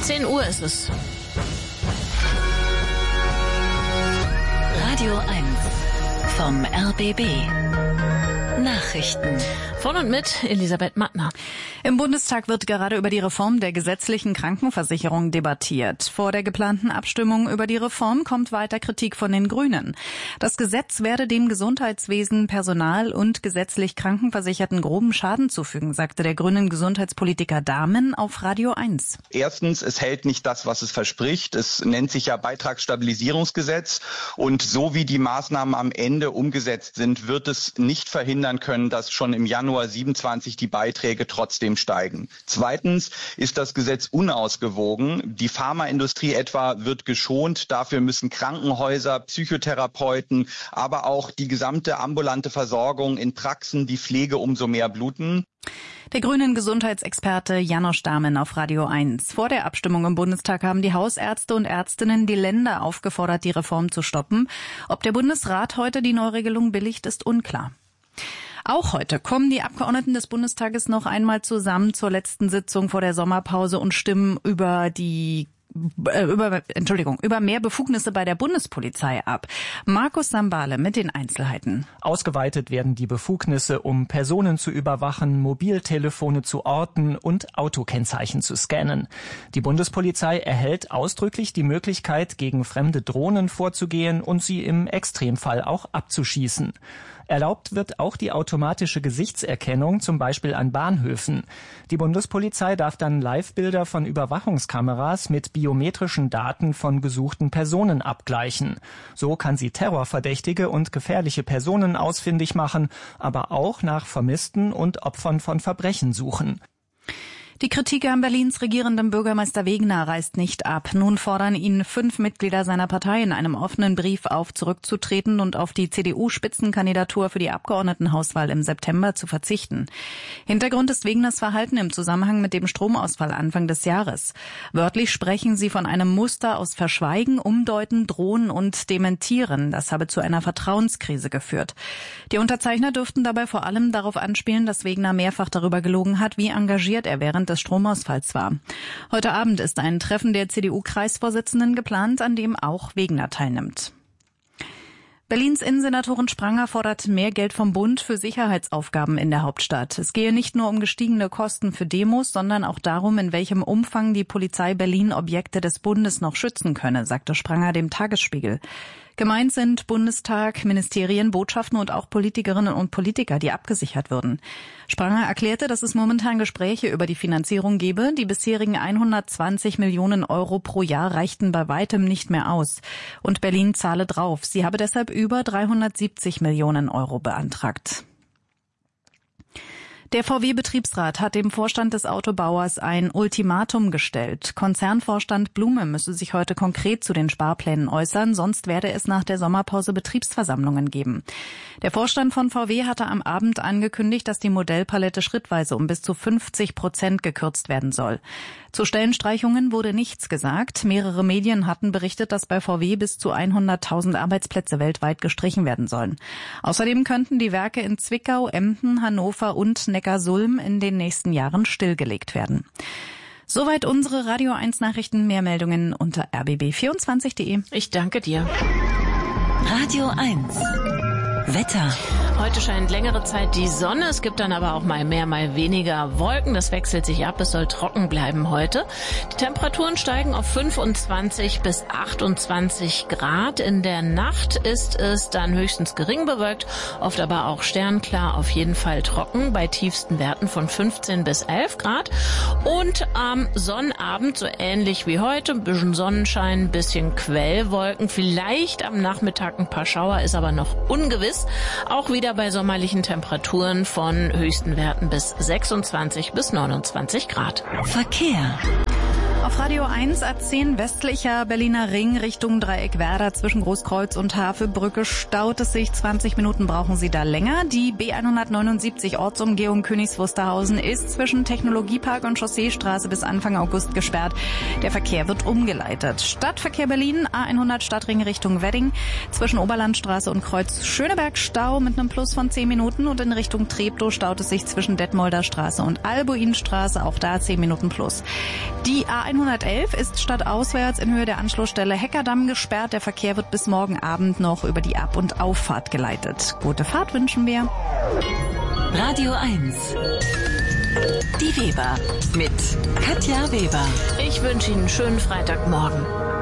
10 Uhr ist es. Radio 1 vom RBB. Nachrichten. Von und mit Elisabeth Mattner. Im Bundestag wird gerade über die Reform der gesetzlichen Krankenversicherung debattiert. Vor der geplanten Abstimmung über die Reform kommt weiter Kritik von den Grünen. Das Gesetz werde dem Gesundheitswesen, Personal und gesetzlich Krankenversicherten groben Schaden zufügen, sagte der grünen Gesundheitspolitiker Dahmen auf Radio 1. Erstens, es hält nicht das, was es verspricht. Es nennt sich ja Beitragsstabilisierungsgesetz. Und so wie die Maßnahmen am Ende umgesetzt sind, wird es nicht verhindern können, dass schon im Januar 27 die Beiträge trotzdem steigen. Zweitens ist das Gesetz unausgewogen. Die Pharmaindustrie etwa wird geschont. Dafür müssen Krankenhäuser, Psychotherapeuten, aber auch die gesamte ambulante Versorgung in Praxen, die Pflege umso mehr bluten. Der grünen Gesundheitsexperte Janosch Dahmen auf Radio 1. Vor der Abstimmung im Bundestag haben die Hausärzte und Ärztinnen die Länder aufgefordert, die Reform zu stoppen. Ob der Bundesrat heute die Neuregelung billigt, ist unklar. Auch heute kommen die Abgeordneten des Bundestages noch einmal zusammen zur letzten Sitzung vor der Sommerpause und stimmen über mehr Befugnisse bei der Bundespolizei ab. Markus Sambale mit den Einzelheiten. Ausgeweitet werden die Befugnisse, um Personen zu überwachen, Mobiltelefone zu orten und Autokennzeichen zu scannen. Die Bundespolizei erhält ausdrücklich die Möglichkeit, gegen fremde Drohnen vorzugehen und sie im Extremfall auch abzuschießen. Erlaubt wird auch die automatische Gesichtserkennung, zum Beispiel an Bahnhöfen. Die Bundespolizei darf dann Live-Bilder von Überwachungskameras mit biometrischen Daten von gesuchten Personen abgleichen. So kann sie Terrorverdächtige und gefährliche Personen ausfindig machen, aber auch nach Vermissten und Opfern von Verbrechen suchen. Die Kritik an Berlins regierendem Bürgermeister Wegner reißt nicht ab. Nun fordern ihn 5 Mitglieder seiner Partei in einem offenen Brief auf, zurückzutreten und auf die CDU-Spitzenkandidatur für die Abgeordnetenhauswahl im September zu verzichten. Hintergrund ist Wegners Verhalten im Zusammenhang mit dem Stromausfall Anfang des Jahres. Wörtlich sprechen sie von einem Muster aus Verschweigen, Umdeuten, Drohen und Dementieren. Das habe zu einer Vertrauenskrise geführt. Die Unterzeichner dürften dabei vor allem darauf anspielen, dass Wegner mehrfach darüber gelogen hat, wie engagiert er während des Stromausfalls war. Heute Abend ist ein Treffen der CDU-Kreisvorsitzenden geplant, an dem auch Wegner teilnimmt. Berlins Innensenatorin Spranger fordert mehr Geld vom Bund für Sicherheitsaufgaben in der Hauptstadt. Es gehe nicht nur um gestiegene Kosten für Demos, sondern auch darum, in welchem Umfang die Polizei Berlin Objekte des Bundes noch schützen könne, sagte Spranger dem Tagesspiegel. Gemeint sind Bundestag, Ministerien, Botschaften und auch Politikerinnen und Politiker, die abgesichert würden. Spranger erklärte, dass es momentan Gespräche über die Finanzierung gebe. Die bisherigen 120 Millionen Euro pro Jahr reichten bei weitem nicht mehr aus. Und Berlin zahle drauf. Sie habe deshalb über 370 Millionen Euro beantragt. Der VW-Betriebsrat hat dem Vorstand des Autobauers ein Ultimatum gestellt. Konzernvorstand Blume müsse sich heute konkret zu den Sparplänen äußern, sonst werde es nach der Sommerpause Betriebsversammlungen geben. Der Vorstand von VW hatte am Abend angekündigt, dass die Modellpalette schrittweise um bis zu 50% gekürzt werden soll. Zu Stellenstreichungen wurde nichts gesagt. Mehrere Medien hatten berichtet, dass bei VW bis zu 100.000 Arbeitsplätze weltweit gestrichen werden sollen. Außerdem könnten die Werke in Zwickau, Emden, Hannover und Neckarsulm in den nächsten Jahren stillgelegt werden. Soweit unsere Radio 1 Nachrichten. Mehr Meldungen unter rbb24.de. Ich danke dir. Radio 1 Wetter. Heute scheint längere Zeit die Sonne. Es gibt dann aber auch mal mehr, mal weniger Wolken. Das wechselt sich ab. Es soll trocken bleiben heute. Die Temperaturen steigen auf 25 bis 28 Grad. In der Nacht ist es dann höchstens gering bewölkt, oft aber auch sternklar, auf jeden Fall trocken, bei tiefsten Werten von 15 bis 11 Grad. Und am Sonnabend, so ähnlich wie heute, ein bisschen Sonnenschein, ein bisschen Quellwolken, vielleicht am Nachmittag ein paar Schauer, ist aber noch ungewiss. Auch wieder bei sommerlichen Temperaturen von höchsten Werten bis 26 bis 29 Grad. Verkehr. Auf Radio 1 A10 westlicher Berliner Ring Richtung Dreieck Werder zwischen Großkreuz und Havelbrücke staut es sich. 20 Minuten brauchen Sie da länger. Die B179 Ortsumgehung Königs Wusterhausen ist zwischen Technologiepark und Chausseestraße bis Anfang August gesperrt. Der Verkehr wird umgeleitet. Stadtverkehr Berlin A100 Stadtring Richtung Wedding zwischen Oberlandstraße und Kreuz Schöneberg Stau mit einem Plus von 10 Minuten und in Richtung Treptow staut es sich zwischen Detmolder Straße und Albuinstraße, auch da 10 Minuten plus. Die A1 A111 ist stadtauswärts in Höhe der Anschlussstelle Heckerdamm gesperrt. Der Verkehr wird bis morgen Abend noch über die Ab- und Auffahrt geleitet. Gute Fahrt wünschen wir. Radio 1. Die Weber mit Katja Weber. Ich wünsche Ihnen einen schönen Freitagmorgen.